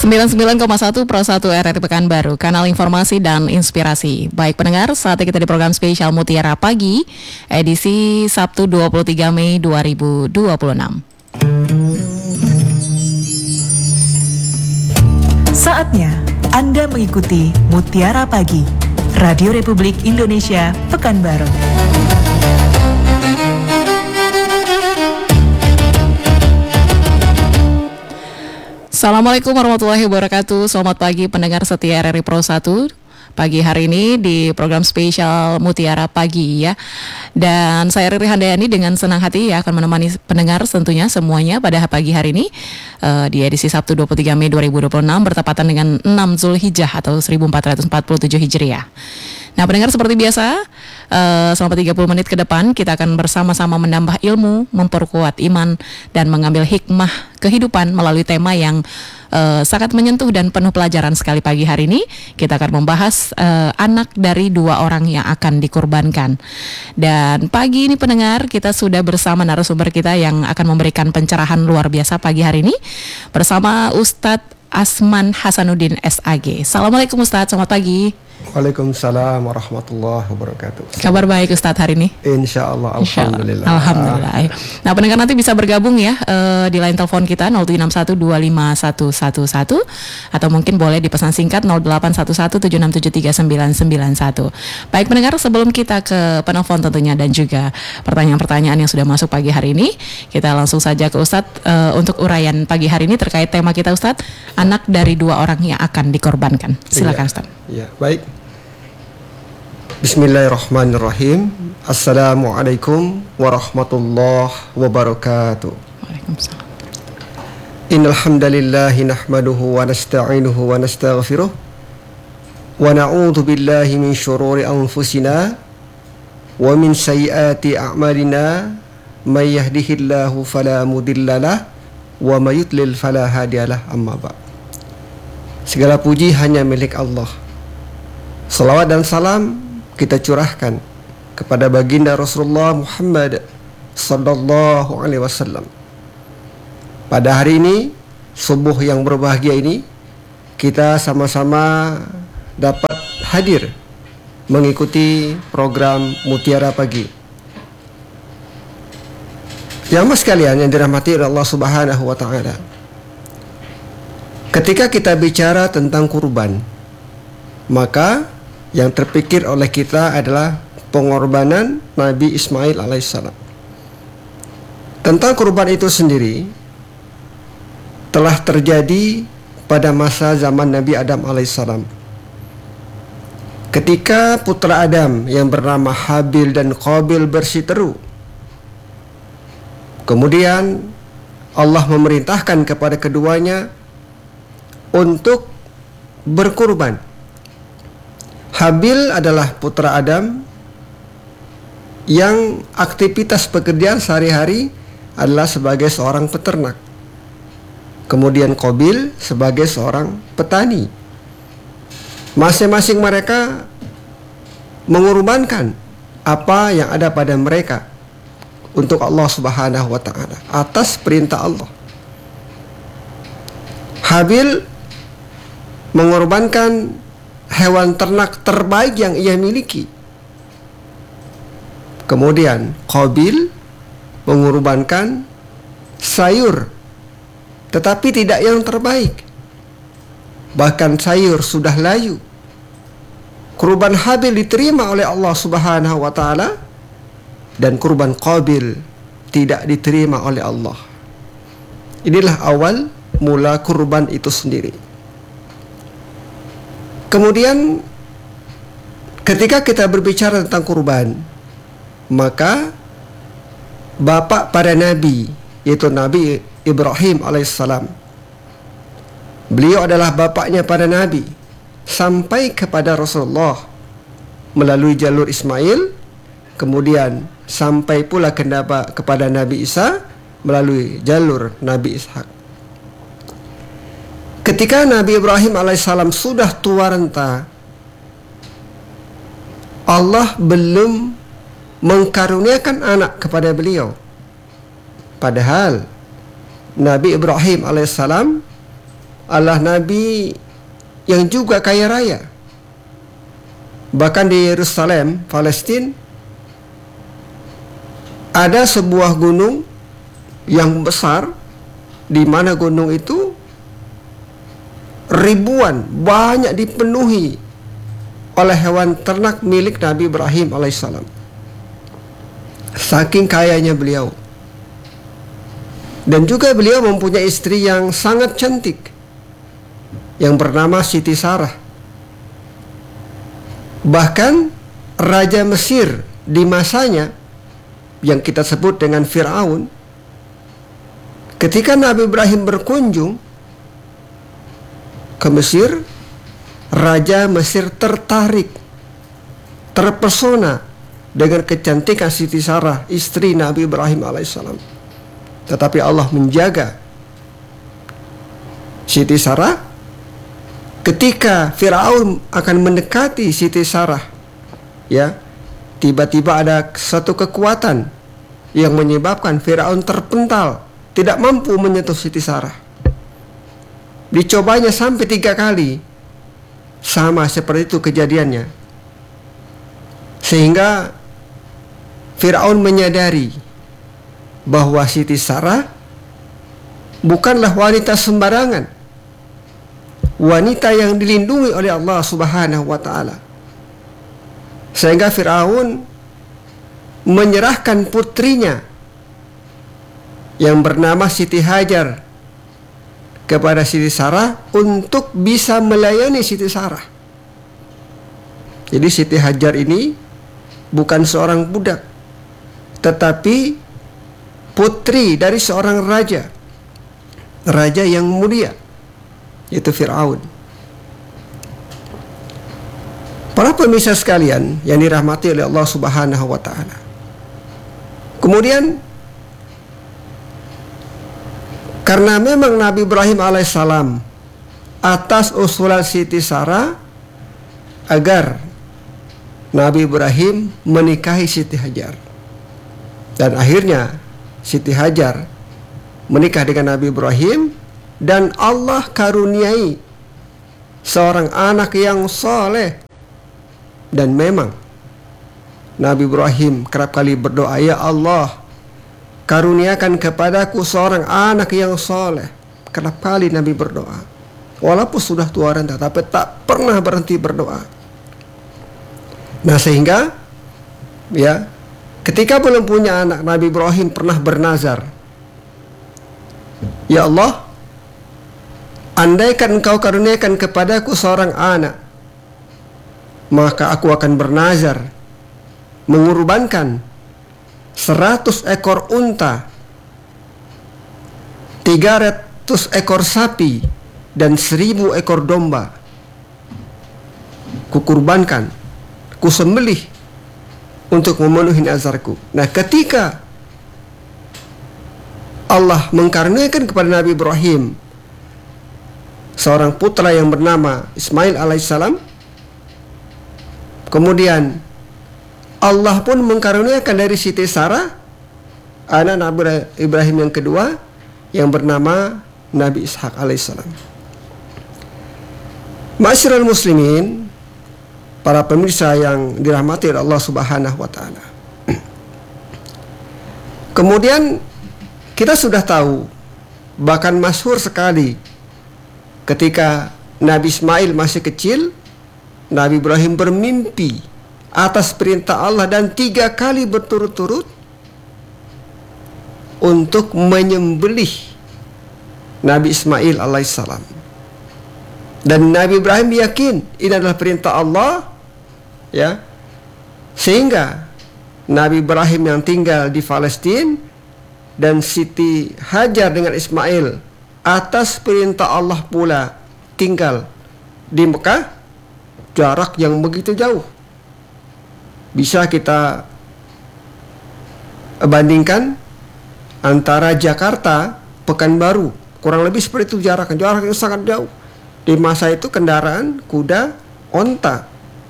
99,1 Pro 1 RRI Pekanbaru, kanal informasi dan inspirasi. Baik pendengar, saatnya kita di program spesial Mutiara Pagi, edisi Sabtu 23 Mei 2026. Saatnya Anda mengikuti Mutiara Pagi, Radio Republik Indonesia Pekanbaru. Assalamualaikum warahmatullahi wabarakatuh. Selamat pagi pendengar setia RRI Pro 1. Pagi hari ini di program spesial Mutiara Pagi ya. Dan saya Riri Handayani dengan senang hati ya akan menemani pendengar tentunya semuanya pada pagi hari ini di edisi Sabtu 23 Mei 2026 bertepatan dengan 6 Zulhijjah atau 1447 Hijriah. Nah pendengar, seperti biasa selama 30 menit ke depan kita akan bersama-sama menambah ilmu, memperkuat iman, dan mengambil hikmah kehidupan melalui tema yang sangat menyentuh dan penuh pelajaran sekali pagi hari ini. Kita akan membahas anak dari 2 orang yang akan dikorbankan. Dan pagi ini pendengar, kita sudah bersama narasumber kita yang akan memberikan pencerahan luar biasa pagi hari ini bersama Ustadz Asman Hasanuddin SAG. Assalamualaikum Ustadz, selamat pagi. Waalaikumsalam warahmatullahi wabarakatuh. Kabar baik Ustadz hari ini? Insya Allah, alhamdulillah. Alhamdulillah. Nah pendengar nanti bisa bergabung ya di line telepon kita 0761251111 atau mungkin boleh dipesan singkat 081176739991. Baik pendengar, sebelum kita ke penelpon tentunya dan juga pertanyaan-pertanyaan yang sudah masuk pagi hari ini, kita langsung saja ke Ustadz untuk uraian pagi hari ini terkait tema kita Ustadz, anak dari 2 orang yang akan dikorbankan. Silakan Ustadz. Ya, baik. Bismillahirrahmanirrahim. Assalamualaikum warahmatullahi wabarakatuh. Waalaikumsalam. Innal hamdalillahi nahmaduhu wa nasta'inuhu wa nastaghfiruh wa na'udzu billahi min syururi anfusina wa min sayyiati a'malina may yahdihillahu fala mudhillalah wa may yudlil fala hadiyalah. Amma ba'd. Segala puji hanya milik Allah. Salawat dan salam kita curahkan kepada baginda Rasulullah Muhammad sallallahu alaihi wasallam. Pada hari ini, subuh yang berbahagia ini, kita sama-sama dapat hadir mengikuti program Mutiara Pagi. Jamaah sekalian yang dirahmati oleh Allah Subhanahu wa taala. Ketika kita bicara tentang kurban, maka yang terpikir oleh kita adalah pengorbanan Nabi Ismail alaihissalam. Tentang kurban itu sendiri telah terjadi pada masa zaman Nabi Adam alaihissalam. Ketika putra Adam yang bernama Habil dan Qabil bersiteru, kemudian Allah memerintahkan kepada keduanya untuk berkurban. Habil adalah putra Adam yang aktivitas pekerjaan sehari-hari adalah sebagai seorang peternak. Kemudian Qabil sebagai seorang petani. Masing-masing mereka mengorbankan apa yang ada pada mereka untuk Allah Subhanahu wa taala atas perintah Allah. Habil mengorbankan hewan ternak terbaik yang ia miliki. Kemudian Qabil mengorbankan sayur, tetapi tidak yang terbaik. Bahkan sayur sudah layu. Kurban Habil diterima oleh Allah Subhanahu wa taala dan kurban Qabil tidak diterima oleh Allah. Inilah awal mula kurban itu sendiri. Kemudian ketika kita berbicara tentang kurban, maka bapak para nabi, yaitu Nabi Ibrahim alaihissalam, beliau adalah bapaknya para nabi sampai kepada Rasulullah melalui jalur Ismail, kemudian sampai pula kepada Nabi Isa melalui jalur Nabi Ishak. Ketika Nabi Ibrahim alaihissalam sudah tua renta, Allah belum mengkaruniakan anak kepada beliau. Padahal Nabi Ibrahim alaihissalam adalah nabi yang juga kaya raya. Bahkan di Yerusalem, Palestina, ada sebuah gunung yang besar, di mana gunung itu ribuan, banyak dipenuhi oleh hewan ternak milik Nabi Ibrahim alaihissalam. Saking kayanya beliau. Dan juga beliau mempunyai istri yang sangat cantik, yang bernama Siti Sarah. Bahkan Raja Mesir di masanya, yang kita sebut dengan Fir'aun, ketika Nabi Ibrahim berkunjung ke Mesir, Raja Mesir tertarik, terpesona dengan kecantikan Siti Sarah, istri Nabi Ibrahim alaihissalam. Tetapi Allah menjaga Siti Sarah. Ketika Fir'aun akan mendekati Siti Sarah, ya, tiba-tiba ada satu kekuatan yang menyebabkan Fir'aun terpental, tidak mampu menyentuh Siti Sarah. Dicobanya sampai 3 kali, sama seperti itu kejadiannya. Sehingga Fir'aun menyadari bahwa Siti Sarah bukanlah wanita sembarangan, wanita yang dilindungi oleh Allah Subhanahu wa ta'ala. Sehingga Fir'aun menyerahkan putrinya yang bernama Siti Hajar kepada Siti Sarah untuk bisa melayani Siti Sarah. Jadi Siti Hajar ini bukan seorang budak, tetapi putri dari seorang raja, raja yang mulia, yaitu Fir'aun. Para pemirsa sekalian yang dirahmati oleh Allah Subhanahu wa ta'ala. Kemudian, karena memang Nabi Ibrahim alaihissalam atas usulan Siti Sarah agar Nabi Ibrahim menikahi Siti Hajar, dan akhirnya Siti Hajar menikah dengan Nabi Ibrahim, dan Allah karuniai seorang anak yang soleh. Dan memang Nabi Ibrahim kerap kali berdoa, ya Allah, karuniakan kepadaku seorang anak yang soleh. Kerap kali Nabi berdoa, walaupun sudah tua renta, tapi tak pernah berhenti berdoa. Nah, sehingga ya, ketika belum punya anak, Nabi Ibrahim pernah bernazar, ya Allah, andaikan engkau karuniakan kepadaku seorang anak, maka aku akan bernazar mengorbankan 100 ekor unta, 300 ekor sapi, dan 1000 ekor domba. Kukurbankan, kusembelih untuk memenuhi nazarku. Nah, ketika Allah mengkaruniakan kepada Nabi Ibrahim seorang putra yang bernama Ismail alaihissalam, kemudian Allah pun mengkaruniakan dari Siti Sarah anak Nabi Ibrahim yang kedua yang bernama Nabi Ishak alaihissalam. Ma'asyiral muslimin, para pemirsa yang dirahmati oleh Allah Subhanahu wa ta'ala. Kemudian kita sudah tahu, bahkan masyhur sekali, ketika Nabi Ismail masih kecil, Nabi Ibrahim bermimpi atas perintah Allah dan 3 kali berturut-turut untuk menyembelih Nabi Ismail alaihissalam. Dan Nabi Ibrahim yakin ini adalah perintah Allah, ya, sehingga Nabi Ibrahim yang tinggal di Palestina dan Siti Hajar dengan Ismail atas perintah Allah pula tinggal di Mekah, jarak yang begitu jauh. Bisa kita bandingkan antara Jakarta, Pekanbaru, kurang lebih seperti itu jaraknya sangat jauh. Di masa itu kendaraan kuda, onta.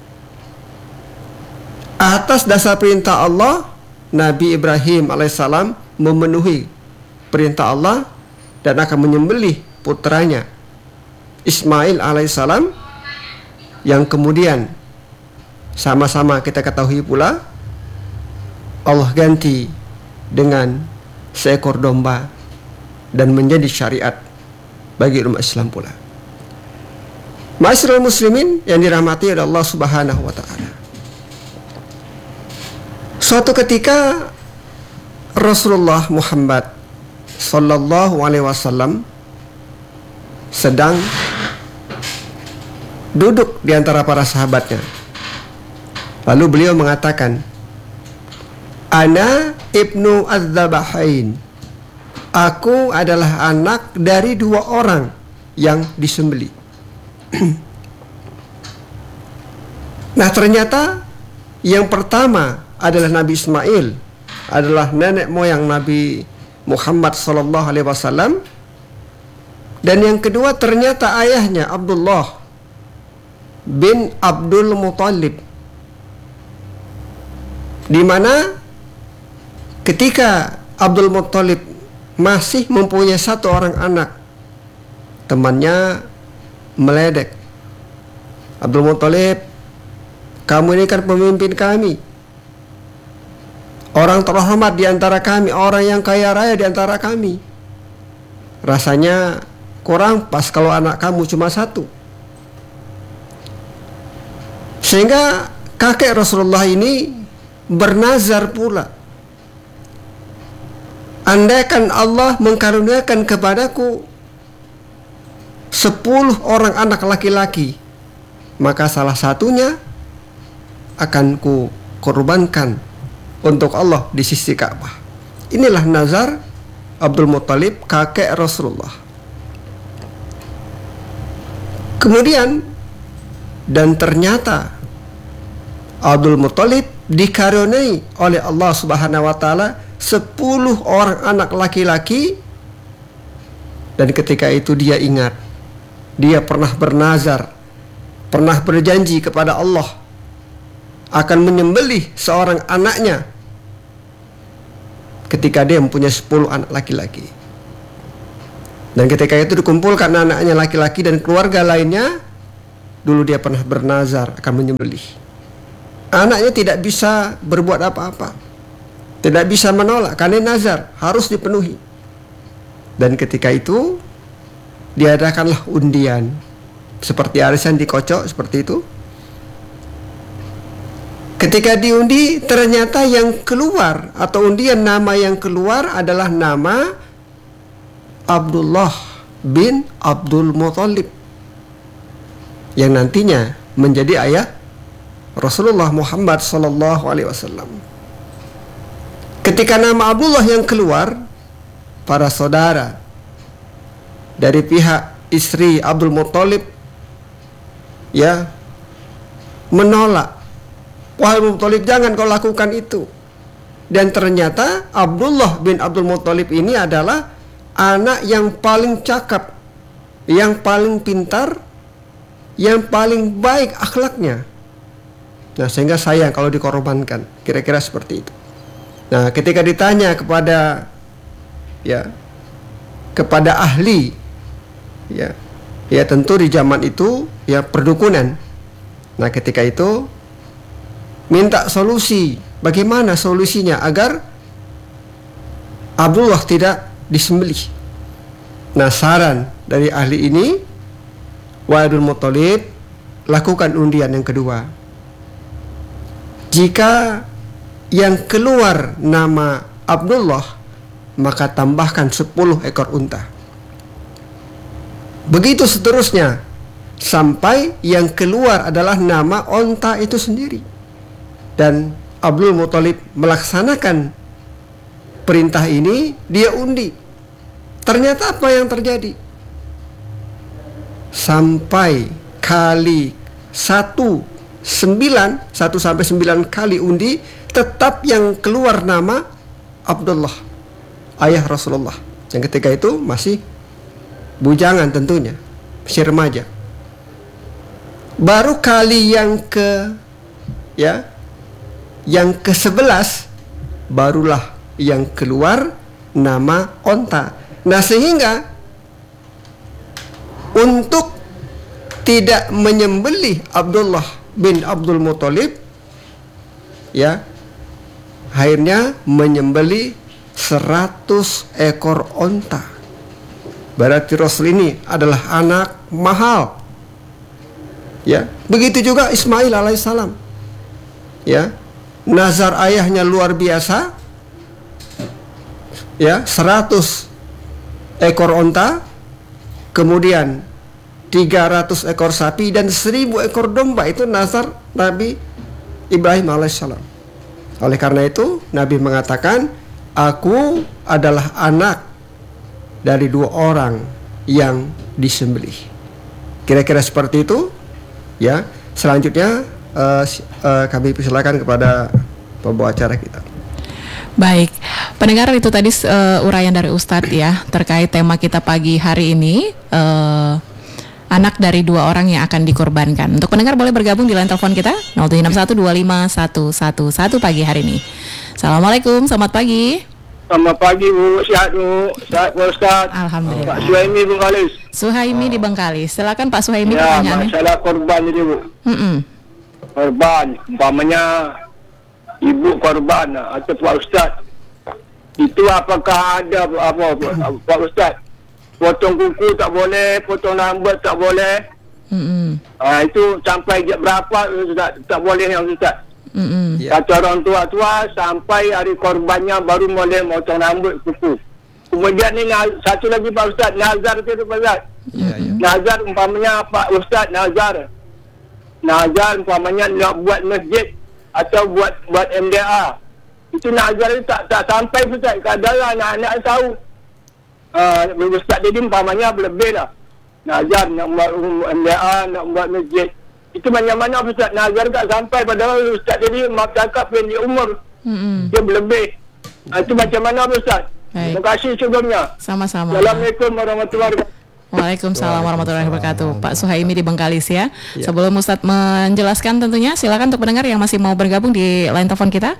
Atas dasar perintah Allah, Nabi Ibrahim alaihissalam memenuhi perintah Allah dan akan menyembelih putranya Ismail alaihissalam, yang kemudian sama-sama kita ketahui pula Allah ganti dengan seekor domba dan menjadi syariat bagi umat Islam pula. Ma'asyiral muslimin yang dirahmati oleh Allah Subhanahu wa taala. Suatu ketika Rasulullah Muhammad sallallahu alaihi wasallam sedang duduk di antara para sahabatnya. Lalu beliau mengatakan, "Ana ibnu adz-dzabahain." Aku adalah anak dari dua orang yang disembelih. Nah, ternyata yang pertama adalah Nabi Ismail, adalah nenek moyang Nabi Muhammad sallallahu alaihi wasallam. Dan yang kedua ternyata ayahnya Abdullah bin Abdul Muthalib, di mana ketika Abdul Muthalib masih mempunyai satu orang anak, temannya meledek, "Abdul Muthalib, kamu ini kan pemimpin kami, orang terhormat di antara kami, orang yang kaya raya di antara kami. Rasanya kurang pas kalau anak kamu cuma satu." Sehingga kakek Rasulullah ini bernazar pula, "Andaikan Allah mengkaruniakan kepadaku 10 orang anak laki-laki, maka salah satunya akan ku korbankan untuk Allah di sisi Ka'bah." Inilah nazar Abdul Muthalib, kakek Rasulullah. Kemudian, dan ternyata Abdul Muthalib dikaruniai oleh Allah Subhanahu wa taala 10 orang anak laki-laki. Dan ketika itu dia ingat, dia pernah bernazar, pernah berjanji kepada Allah akan menyembelih seorang anaknya ketika dia mempunyai 10 anak laki-laki. Dan ketika itu dikumpulkan anaknya laki-laki dan keluarga lainnya, dulu dia pernah bernazar akan menyembelih. Anaknya tidak bisa berbuat apa-apa, tidak bisa menolak, karena nazar harus dipenuhi. Dan ketika itu diadakanlah undian, seperti arisan dikocok seperti itu. Ketika diundi, ternyata yang keluar atau undian nama yang keluar adalah nama Abdullah bin Abdul Muthalib, yang nantinya menjadi ayah Rasulullah Muhammad sallallahu alaihi wasallam. Ketika nama Abdullah yang keluar, para saudara dari pihak istri Abdul Muthalib menolak. "Wahai Muthalib, jangan kau lakukan itu." Dan ternyata Abdullah bin Abdul Muthalib ini adalah anak yang paling cakap, yang paling pintar, yang paling baik akhlaknya. Nah, sehingga sayang kalau dikorbankan, kira-kira seperti itu. Nah, ketika ditanya kepada ahli, tentu di zaman itu perdukunan. Nah, ketika itu minta solusi, bagaimana solusinya agar Abdullah tidak disembelih. Nah, saran dari ahli ini, "Wahai Abdul Muthalib, lakukan undian yang kedua. Jika yang keluar nama Abdullah, maka tambahkan 10 ekor unta. Begitu seterusnya, sampai yang keluar adalah nama unta itu sendiri." Dan Abdul Muthalib melaksanakan perintah ini, dia undi. Ternyata apa yang terjadi? Sampai kali 1 sampai 9 kali undi, tetap yang keluar nama Abdullah, ayah Rasulullah, yang ketika itu masih bujangan tentunya, masih remaja. Baru kali yang ke-11 barulah yang keluar nama onta. Nah, sehingga untuk tidak menyembelih Abdullah bin Abdul Muthalib, ya, akhirnya menyembelih 100 ekor onta. Berarti Rasul ini adalah anak mahal. Ya, begitu juga Ismail alaihissalam. Ya, nazar ayahnya luar biasa. Ya, 100 ekor onta, kemudian 300 ekor sapi dan 1000 ekor domba. Itu nazar Nabi Ibrahim alaihissalam. Oleh karena itu Nabi mengatakan, aku adalah anak dari 2 orang yang disembelih. Kira-kira seperti itu. Ya, selanjutnya kami persilakan kepada pembawa acara kita. Baik, pendengar, itu tadi uraian dari Ustadz ya terkait tema kita pagi hari ini, anak dari 2 orang yang akan dikorbankan. Untuk pendengar boleh bergabung di line telepon kita 0761251111 pagi hari ini. Assalamualaikum, selamat pagi. Selamat pagi Bu, sehat Bu, sehat Pak Ustaz. Alhamdulillah. Pak Suhaimi Bengkalis. Suhaimi di Bengkalis. Silakan Pak Suhaimi, Ya, pertanyaannya. masalah korban ini Bu. Korban, umpamanya ibu korban atau Pak Ustaz. Itu apakah ada apa Pak Ustaz? Potong kuku tak boleh, potong rambut tak boleh. Itu sampai jam berapa Ustaz? Tak boleh yang Ustaz. Kata orang tua sampai hari korbannya baru boleh potong rambut kuku. Kemudian ni satu lagi Pak Ustaz, nazar tu Pak Ustaz. Nazar umpamanya Pak Ustaz, nazar umpamanya nak buat masjid atau buat MDA. Itu nazar itu tak sampai Ustaz. Kadang anak-anak tahu. Ustaz jadi umpamanya lebih lah. Nazar nak buat MDA, nak buat masjid. Itu mana-mana Ustaz, nazar tak sampai, padahal Ustaz jadi maaf cakap pendek umur. Dia berlebih. Itu macam mana Ustaz? Baik. Terima kasih sebelumnya. Sama-sama. Assalamualaikum warahmatullahi wabarakatuh. Waalaikumsalam warahmatullahi wabarakatuh. Pak Suhaimi di Bengkalis ya. Sebelum Ustadz menjelaskan tentunya, silakan untuk pendengar yang masih mau bergabung di line telepon kita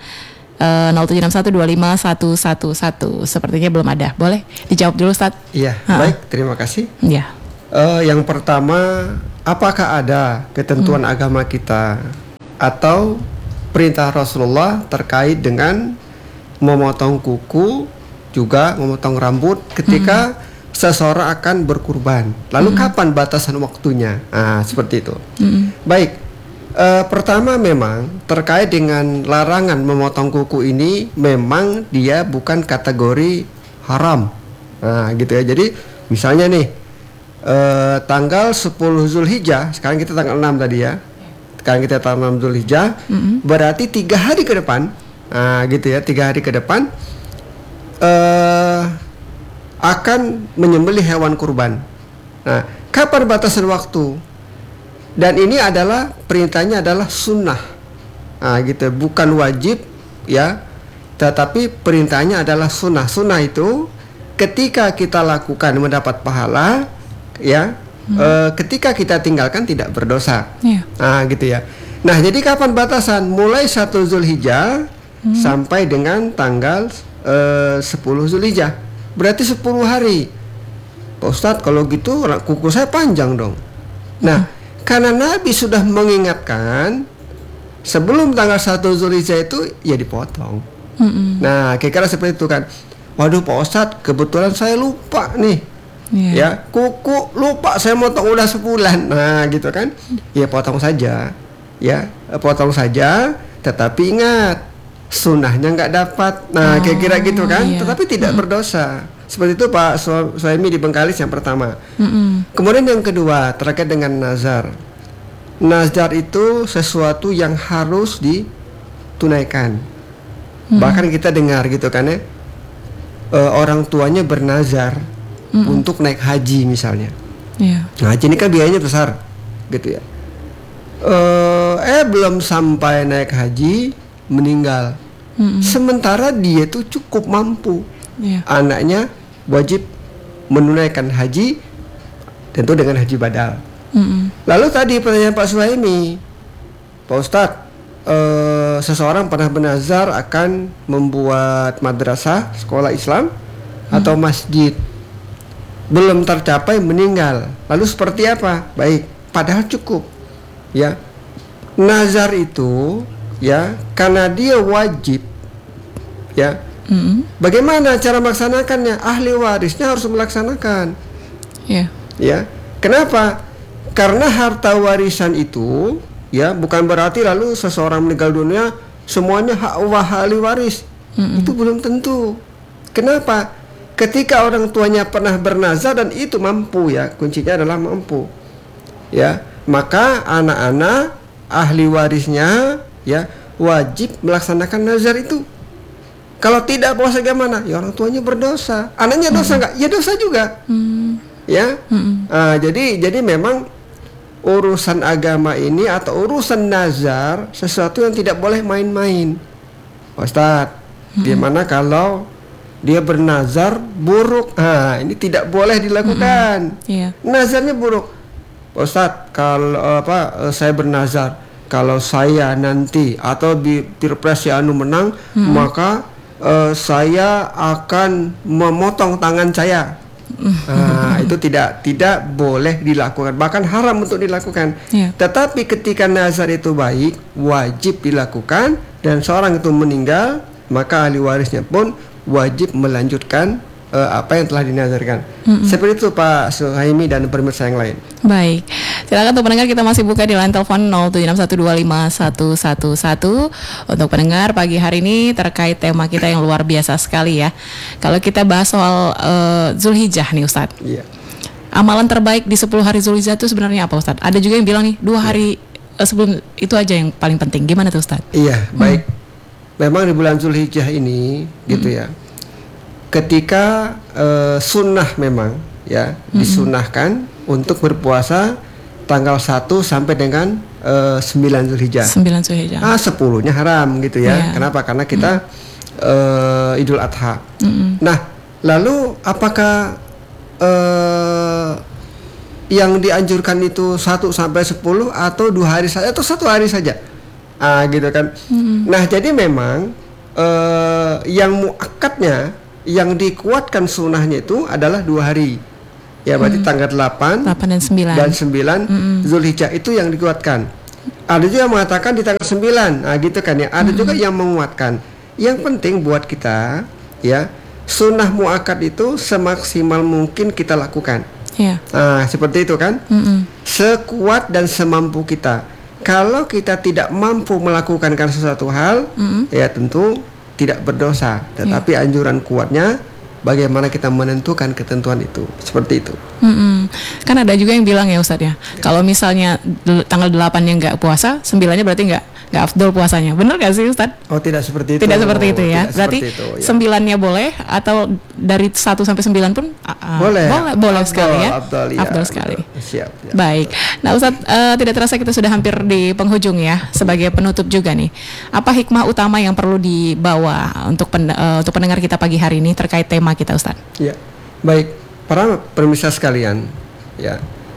0761251111. Sepertinya belum ada. Boleh dijawab dulu Ustadz? Iya, baik, terima kasih. Iya. Yang pertama, apakah ada ketentuan agama kita atau perintah Rasulullah terkait dengan memotong kuku, juga memotong rambut ketika seseorang akan berkurban? Lalu kapan batasan waktunya? Seperti itu. Baik, pertama memang terkait dengan larangan memotong kuku ini, memang dia bukan kategori haram. Gitu ya. Jadi misalnya nih, tanggal 10 Zulhijjah, sekarang kita tanggal 6 tadi ya. Sekarang kita tanggal 6 Zulhijjah, berarti 3 hari ke depan, gitu ya, 3 hari ke depan akan menyembelih hewan kurban. Nah, kapan batasan waktu? Dan ini adalah perintahnya adalah sunnah, gitu, bukan wajib ya, tetapi perintahnya adalah sunnah. Sunnah itu ketika kita lakukan mendapat pahala, ya, ketika kita tinggalkan tidak berdosa. Gitu ya. Nah, jadi kapan batasan? Mulai 1 Zulhijjah sampai dengan tanggal 10 Zulhijjah. Berarti 10 hari. Pak Ustadz, kalau gitu kuku saya panjang dong. Nah, karena Nabi sudah mengingatkan sebelum tanggal 1 Zulhijjah itu ya dipotong. Nah, kira-kira seperti itu kan. Waduh Pak Ustadz, kebetulan saya lupa nih. Ya, kuku lupa saya motong udah sebulan. Nah, gitu kan. Ya potong saja. Ya, potong saja, tetapi ingat sunnahnya nggak dapat. Nah, kira-kira gitu kan. Tetapi tidak berdosa. Seperti itu Pak Suhaimi di Bengkalis yang pertama. Kemudian yang kedua terkait dengan nazar. Nazar itu sesuatu yang harus ditunaikan. Bahkan kita dengar gitu kan ya, orang tuanya bernazar untuk naik haji misalnya. Nah, haji ini kan biayanya besar, gitu ya. Belum sampai naik haji meninggal. Sementara dia tuh cukup mampu. Anaknya wajib menunaikan haji, tentu dengan haji badal. Lalu tadi pertanyaan Pak Suhaimi, Pak Ustadz, seseorang pernah bernazar akan membuat madrasah, sekolah Islam atau masjid, belum tercapai meninggal. Lalu seperti apa? Baik, padahal cukup. Ya, nazar itu ya karena dia wajib. Ya, bagaimana cara melaksanakannya? Ahli warisnya harus melaksanakan. Ya, kenapa? Karena harta warisan itu ya bukan berarti lalu seseorang meninggal dunia semuanya hak ahli waris. Itu belum tentu. Kenapa? Ketika orang tuanya pernah bernazar dan itu mampu, ya, kuncinya adalah mampu. Ya, maka anak-anak ahli warisnya ya wajib melaksanakan nazar itu. Kalau tidak puasa bagaimana? Ya orang tuanya berdosa. Anaknya dosa enggak? Ya dosa juga. Ya. Jadi memang urusan agama ini atau urusan nazar sesuatu yang tidak boleh main-main, Ustadz. Gimana kalau dia bernazar buruk? Ini tidak boleh dilakukan. Nazarnya buruk, Ustadz. Kalau saya bernazar kalau saya nanti atau di pilpres ya menang, maka saya akan memotong tangan saya. Itu tidak boleh dilakukan, bahkan haram untuk dilakukan. Tetapi ketika nazar itu baik, wajib dilakukan, dan seorang itu meninggal, maka ahli warisnya pun wajib melanjutkan apa yang telah dinazarkan. Seperti itu Pak Suhaimi dan pemirsa yang lain. Baik, silakan untuk pendengar, kita masih buka di line telepon 0761251111 untuk pendengar pagi hari ini terkait tema kita yang luar biasa sekali ya. Kalau kita bahas soal Zulhijjah nih Ustadz, amalan terbaik di 10 hari Zulhijjah itu sebenarnya apa Ustadz? Ada juga yang bilang nih 2 hari sebelum itu aja yang paling penting. Gimana tuh Ustadz? Iya, baik. Memang di bulan Zulhijjah ini gitu ya, ketika sunnah memang ya disunahkan untuk berpuasa tanggal 1 sampai dengan 9 Zulhijjah. 9 Zulhijjah. 10-nya haram gitu ya. Kenapa? Karena kita Idul Adha. Nah, lalu apakah yang dianjurkan itu 1 sampai 10 atau 2 hari saja atau 1 hari saja? Gitu kan. Nah, jadi memang yang muakkadnya, yang dikuatkan sunnahnya itu adalah 2 hari. Ya, berarti tanggal 8 dan 9 Zulhijjah itu yang dikuatkan. Ada juga yang mengatakan di tanggal 9. Gitu kan ya. Ada juga yang menguatkan. Yang penting buat kita ya, sunnah muakkad itu semaksimal mungkin kita lakukan. Seperti itu kan. Sekuat dan semampu kita. Kalau kita tidak mampu melakukan sesuatu hal, ya tentu tidak berdosa. Tetapi anjuran kuatnya bagaimana kita menentukan ketentuan itu. Seperti itu. Kan ada juga yang bilang ya Ustadz ya, kalau misalnya tanggal 8-nya nggak puasa, 9-nya berarti nggak afdol puasanya. Benar nggak sih Ustadz? Oh, tidak seperti itu. Tidak seperti itu ya. Berarti 9-nya boleh, atau dari 1 sampai 9 pun boleh sekali ya. Afdol sekali. Siap. Baik. Nah Ustadz, tidak terasa kita sudah hampir di penghujung ya. Sebagai penutup juga nih, apa hikmah utama yang perlu dibawa untuk pendengar kita pagi hari ini terkait tema kita Ustadz? Ya, baik. Para pemirsa sekalian, ya,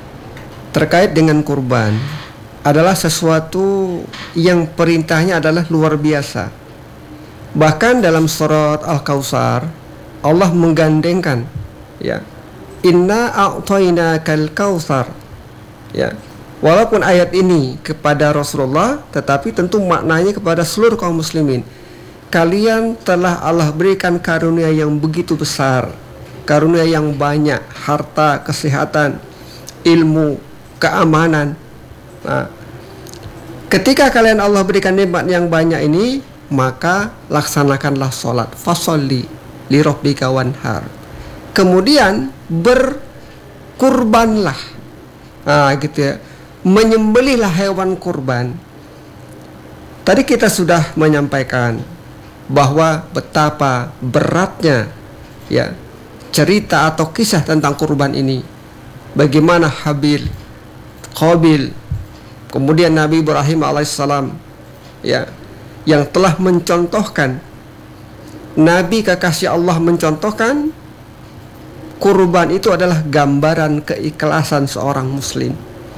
terkait dengan kurban adalah sesuatu yang perintahnya adalah luar biasa. Bahkan dalam surat Al-Kautsar Allah menggandengkan ya, inna a'tainakal kautsar. Ya. Walaupun ayat ini kepada Rasulullah, tetapi tentu maknanya kepada seluruh kaum muslimin. Kalian telah Allah berikan karunia yang begitu besar, karunia yang banyak, harta, kesehatan, ilmu, keamanan. Nah, ketika kalian Allah berikan nikmat yang banyak ini, maka laksanakanlah sholat. Fasholli li rabbika wanhar. Kemudian berkurbanlah. Gitu ya. Menyembelihlah hewan kurban. Tadi kita sudah menyampaikan bahwa betapa beratnya ya cerita atau kisah tentang kurban ini. Bagaimana Habil, Qabil, kemudian Nabi Ibrahim alaihissalam ya, yang telah mencontohkan, Nabi kekasih Allah mencontohkan kurban itu adalah gambaran keikhlasan seorang muslim.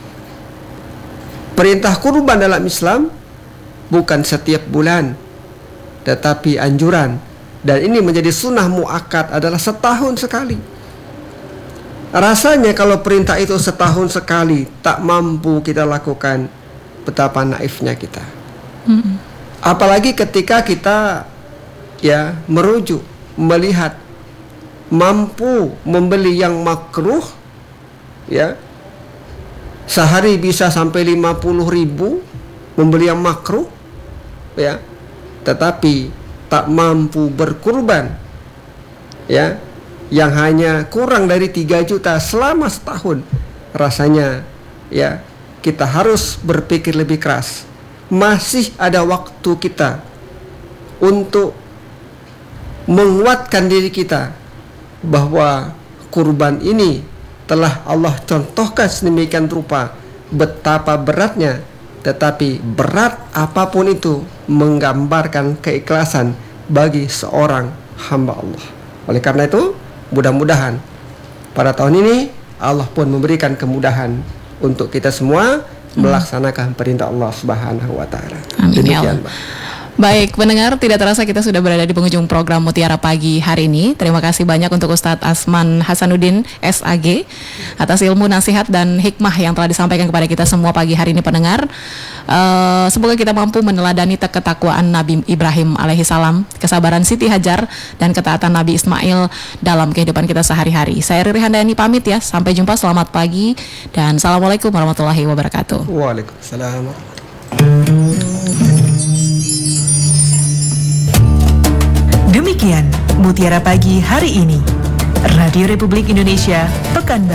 Perintah kurban dalam Islam bukan setiap bulan, tetapi anjuran, dan ini menjadi sunnah muakkad adalah setahun sekali. Rasanya kalau perintah itu setahun sekali tak mampu kita lakukan, betapa naifnya kita. Apalagi ketika kita ya merujuk, melihat mampu membeli yang makruh, ya sehari bisa sampai 50.000 membeli yang makruh, ya, tetapi tak mampu berkurban, ya, yang hanya kurang dari 3 juta selama setahun. Rasanya ya kita harus berpikir lebih keras. Masih ada waktu kita untuk menguatkan diri kita bahwa kurban ini telah Allah contohkan sedemikian rupa betapa beratnya, tetapi berat apapun itu menggambarkan keikhlasan bagi seorang hamba Allah. Oleh karena itu, mudah-mudahan pada tahun ini Allah pun memberikan kemudahan untuk kita semua melaksanakan perintah Allah Subhanahu wa taala. Demikian, Mbak. Baik, pendengar, tidak terasa kita sudah berada di penghujung program Mutiara Pagi hari ini. Terima kasih banyak untuk Ustadz Asman Hasanuddin SAG atas ilmu, nasihat, dan hikmah yang telah disampaikan kepada kita semua pagi hari ini, pendengar. Semoga kita mampu meneladani ketakwaan Nabi Ibrahim alaihissalam, kesabaran Siti Hajar, dan ketaatan Nabi Ismail dalam kehidupan kita sehari-hari. Saya Riri Handayani pamit ya, sampai jumpa, selamat pagi, dan Assalamualaikum warahmatullahi wabarakatuh. Waalaikumsalam. Demikian Mutiara Pagi hari ini. Radio Republik Indonesia, Pekanbaru.